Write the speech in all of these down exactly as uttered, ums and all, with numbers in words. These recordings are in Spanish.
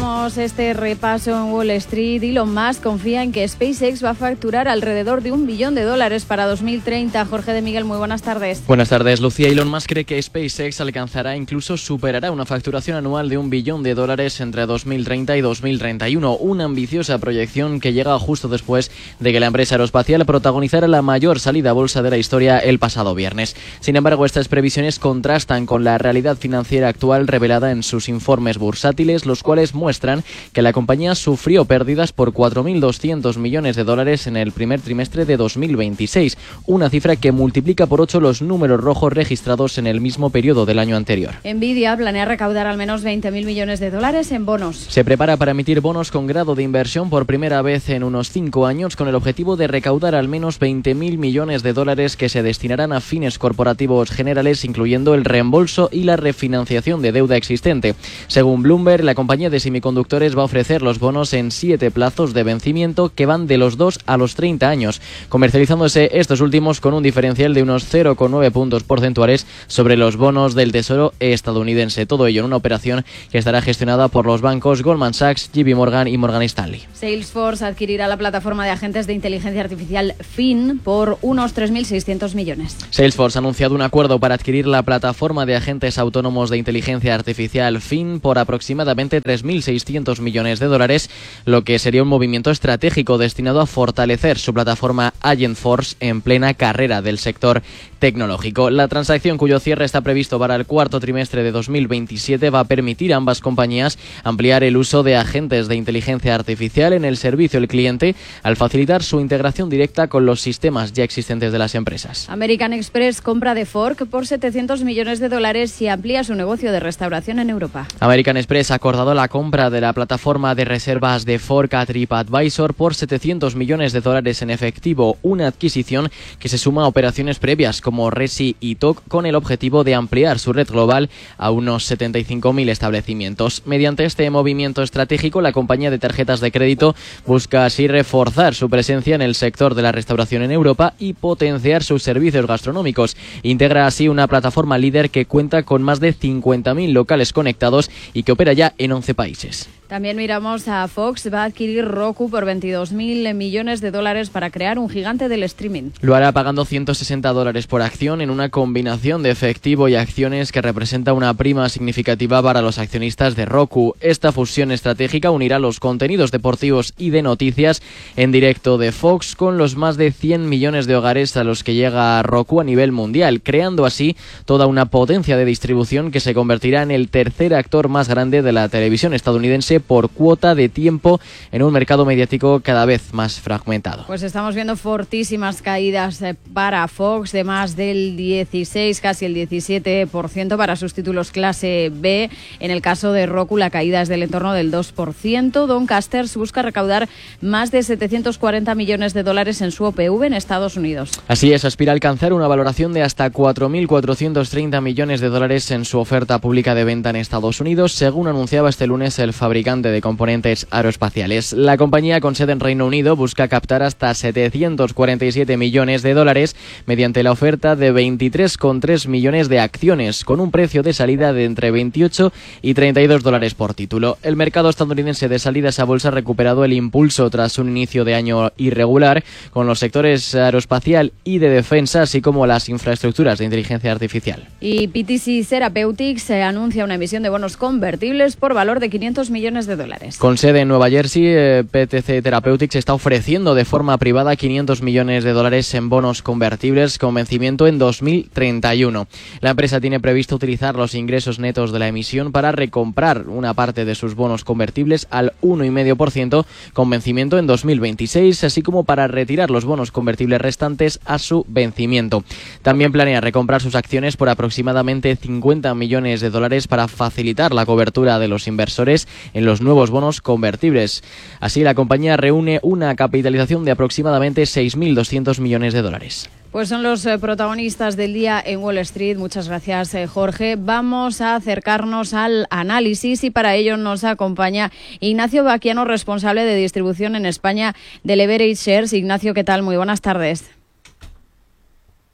Abrimos este repaso en Wall Street. Elon Musk confía en que SpaceX va a facturar alrededor de un billón de dólares para dos mil treinta. Jorge de Miguel, muy buenas tardes. Buenas tardes, Lucía. Elon Musk cree que SpaceX alcanzará, incluso superará una facturación anual de un billón de dólares entre dos mil treinta y dos mil treinta y uno. Una ambiciosa proyección que llega justo después de que la empresa aeroespacial protagonizara la mayor salida a bolsa de la historia el pasado viernes. Sin embargo, estas previsiones contrastan con la realidad financiera actual revelada en sus informes bursátiles, los cuales muestran que la compañía sufrió pérdidas por cuatro mil doscientos millones de dólares en el primer trimestre de dos mil veintiséis, una cifra que multiplica por ocho los números rojos registrados en el mismo periodo del año anterior. Nvidia planea recaudar al menos veinte mil millones de dólares en bonos. Se prepara para emitir bonos con grado de inversión por primera vez en unos cinco años, con el objetivo de recaudar al menos veinte mil millones de dólares que se destinarán a fines corporativos generales, incluyendo el reembolso y la refinanciación de deuda existente. Según Bloomberg, la compañía de semiconductores va a ofrecer los bonos en siete plazos de vencimiento que van de los dos a los treinta años, comercializándose estos últimos con un diferencial de unos cero coma nueve puntos porcentuales sobre los bonos del Tesoro estadounidense. Todo ello en una operación que estará gestionada por los bancos Goldman Sachs, J P Morgan y Morgan Stanley. Salesforce adquirirá la plataforma de agentes de inteligencia artificial Fin por unos tres mil seiscientos millones. Salesforce ha anunciado un acuerdo para adquirir la plataforma de agentes autónomos de inteligencia artificial Fin por aproximadamente tres mil seiscientos millones de dólares, lo que sería un movimiento estratégico destinado a fortalecer su plataforma Agentforce en plena carrera del sector tecnológico. La transacción, cuyo cierre está previsto para el cuarto trimestre de dos mil veintisiete, va a permitir a ambas compañías ampliar el uso de agentes de inteligencia artificial en el servicio al cliente al facilitar su integración directa con los sistemas ya existentes de las empresas. American Express compra de Fork por setecientos millones de dólares y amplía su negocio de restauración en Europa. American Express ha acordado la compra de la plataforma de reservas de Fork a TripAdvisor por setecientos millones de dólares en efectivo, una adquisición que se suma a operaciones previas como Resi y Toc, con el objetivo de ampliar su red global a unos setenta y cinco mil establecimientos. Mediante este movimiento estratégico, la compañía de tarjetas de crédito busca así reforzar su presencia en el sector de la restauración en Europa y potenciar sus servicios gastronómicos. Integra así una plataforma líder que cuenta con más de cincuenta mil locales conectados y que opera ya en once países. También miramos a Fox, va a adquirir Roku por veintidós mil millones de dólares para crear un gigante del streaming. Lo hará pagando ciento sesenta dólares por acción en una combinación de efectivo y acciones que representa una prima significativa para los accionistas de Roku. Esta fusión estratégica unirá los contenidos deportivos y de noticias en directo de Fox con los más de cien millones de hogares a los que llega Roku a nivel mundial, creando así toda una potencia de distribución que se convertirá en el tercer actor más grande de la televisión estadounidense por cuota de tiempo en un mercado mediático cada vez más fragmentado. Pues estamos viendo fortísimas caídas para Fox de más del dieciséis, casi el diecisiete por ciento para sus títulos clase B. En el caso de Roku, la caída es del entorno del dos por ciento. Doncasters busca recaudar más de setecientos cuarenta millones de dólares en su O P V en Estados Unidos. Así es, aspira a alcanzar una valoración de hasta cuatro mil cuatrocientos treinta millones de dólares en su oferta pública de venta en Estados Unidos, según anunciaba este lunes el fabricante de componentes aeroespaciales. La compañía, con sede en Reino Unido, busca captar hasta setecientos cuarenta y siete millones de dólares mediante la oferta de veintitrés coma tres millones de acciones, con un precio de salida de entre veintiocho y treinta y dos dólares por título. El mercado estadounidense de salidas a bolsa ha recuperado el impulso tras un inicio de año irregular, con los sectores aeroespacial y de defensa, así como las infraestructuras de inteligencia artificial. Y P T C Therapeutics eh, anuncia una emisión de bonos convertibles por valor de quinientos millones de dólares. Con sede en Nueva Jersey, eh, P T C Therapeutics está ofreciendo de forma privada quinientos millones de dólares en bonos convertibles con vencimiento en dos mil treinta y uno. La empresa tiene previsto utilizar los ingresos netos de la emisión para recomprar una parte de sus bonos convertibles al uno coma cinco por ciento con vencimiento en dos mil veintiséis, así como para retirar los bonos convertibles restantes a su vencimiento. También planea recomprar sus acciones por aproximadamente cincuenta millones de dólares para facilitar la cobertura de los inversores en los nuevos bonos convertibles. Así, la compañía reúne una capitalización de aproximadamente seis mil doscientos millones de dólares. Pues son los eh, protagonistas del día en Wall Street. Muchas gracias, eh, Jorge. Vamos a acercarnos al análisis y para ello nos acompaña Ignacio Baquiano, responsable de distribución en España de Leverage Shares. Ignacio, ¿qué tal? Muy buenas tardes.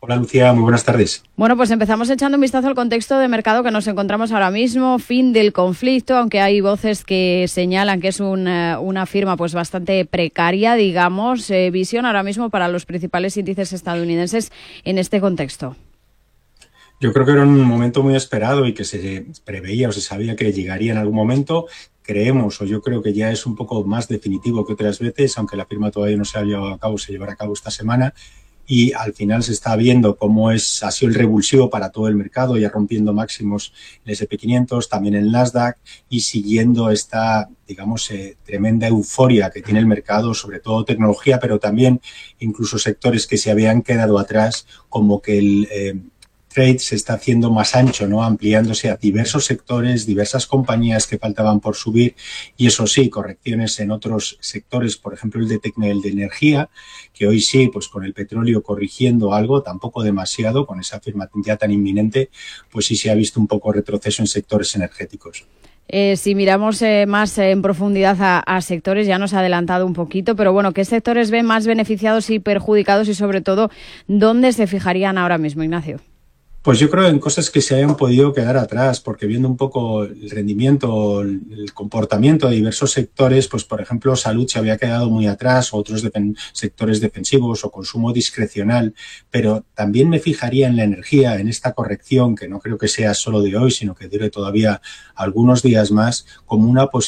Hola Lucía, muy buenas tardes. Bueno, pues empezamos echando un vistazo al contexto de mercado que nos encontramos ahora mismo, fin del conflicto, aunque hay voces que señalan que es un, una firma pues bastante precaria, digamos. Eh, visión ahora mismo para los principales índices estadounidenses en este contexto. Yo creo que era un momento muy esperado y que se preveía o se sabía que llegaría en algún momento. Creemos, o yo creo que ya es un poco más definitivo que otras veces, aunque la firma todavía no se ha llevado a cabo, se llevará a cabo esta semana. Y al final se está viendo cómo es, ha sido el revulsivo para todo el mercado, ya rompiendo máximos el ese and pe quinientos, también el Nasdaq, y siguiendo esta, digamos, eh, tremenda euforia que tiene el mercado, sobre todo tecnología, pero también incluso sectores que se habían quedado atrás, como que el eh, trade se está haciendo más ancho, ¿no? Ampliándose a diversos sectores, diversas compañías que faltaban por subir, y eso sí, correcciones en otros sectores, por ejemplo el de, el de energía, que hoy sí, pues con el petróleo corrigiendo algo, tampoco demasiado, con esa firma ya tan inminente, pues sí se ha visto un poco retroceso en sectores energéticos. Eh, si miramos eh, más eh, en profundidad a, a sectores, ya nos ha adelantado un poquito, pero bueno, ¿qué sectores ven más beneficiados y perjudicados y sobre todo dónde se fijarían ahora mismo, Ignacio? Pues yo creo en cosas que se hayan podido quedar atrás, porque viendo un poco el rendimiento, el comportamiento de diversos sectores, pues por ejemplo salud se había quedado muy atrás, otros defen- sectores defensivos o consumo discrecional, pero también me fijaría en la energía, en esta corrección, que no creo que sea solo de hoy, sino que dure todavía algunos días más, como una posibilidad